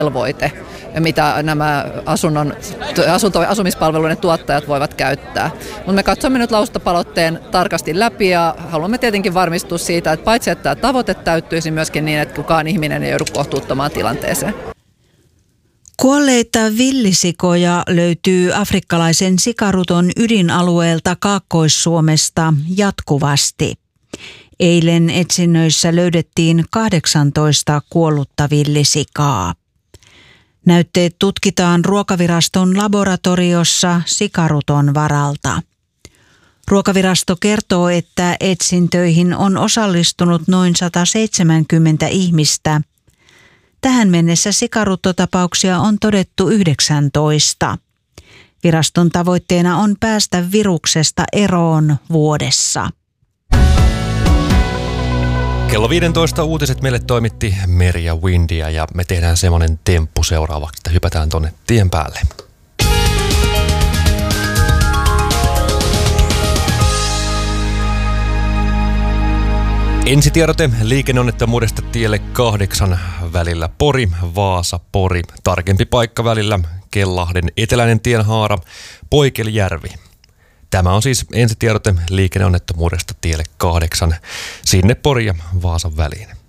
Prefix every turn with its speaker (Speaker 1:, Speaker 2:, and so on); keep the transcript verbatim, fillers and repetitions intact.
Speaker 1: velvoite, mitä nämä asunnon, asunto, asumispalveluiden tuottajat voivat käyttää. Mutta me katsomme nyt lausuntopalautteen tarkasti läpi ja haluamme tietenkin varmistua siitä, että paitsi että tämä tavoite täyttyisi myöskin niin, että kukaan ihminen ei joudu kohtuuttomaan tilanteeseen.
Speaker 2: Kuolleita villisikoja löytyy afrikkalaisen sikaruton ydinalueelta Kaakkois-Suomesta jatkuvasti. Eilen etsinnöissä löydettiin kahdeksantoista kuollutta villisikaa. Näytteet tutkitaan Ruokaviraston laboratoriossa sikaruton varalta. Ruokavirasto kertoo, että etsintöihin on osallistunut noin sata seitsemänkymmentä ihmistä. Tähän mennessä sikaruttotapauksia on todettu yhdeksäntoista. Viraston tavoitteena on päästä viruksesta eroon vuodessa.
Speaker 3: Kello viisitoista uutiset meille toimitti Merja Windia ja me tehdään semmoinen temppu seuraavaksi, että hypätään tonne tien päälle. Ensitiedote liikenneonnettomuudesta tielle kahdeksan välillä Pori, Vaasa, Pori. Tarkempi paikka välillä Kellahden eteläinen tienhaara, Poikelijärvi. Tämä on siis ensitiedote liikenneonnettomuudesta tielle kahdeksan sinne Pori ja Vaasan väliin.